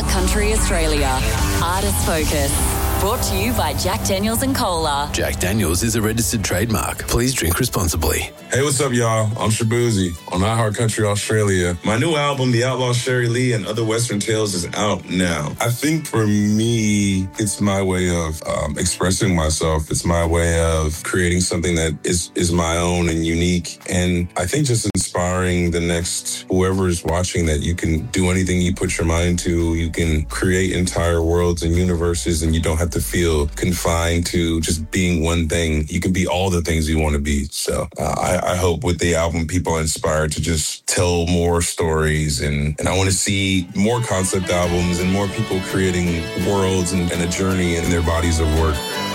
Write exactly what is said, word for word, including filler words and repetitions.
Heart Country Australia. Artist Focus. Brought to you by Jack Daniels and Cola. Jack Daniels is a registered trademark. Please drink responsibly. Hey, what's up, y'all? I'm Shabuzi on iHeart Country Australia. My new album, The Outlaw Sherry Lee and Other Western Tales, is out now. I think for me, it's my way of um, expressing myself. It's my way of creating something that is, is my own and unique. And I think just inspiring the next whoever is watching that you can do anything you put your mind to. You can create entire worlds and universes, and you don't have to feel confined to just being one thing. You can be all the things you want to be. So uh, I, I hope with the album, people are inspired to just tell more stories. And, and I want to see more concept albums and more people creating worlds and, and a journey in their bodies of work.